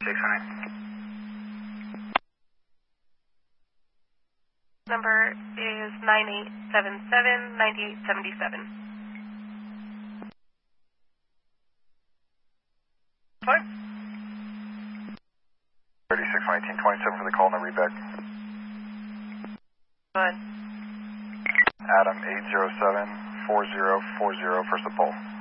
3600. Number is 9877-9877. Fine. 361927 for the call, no readback. Good. Adam 807-4040, first to pole.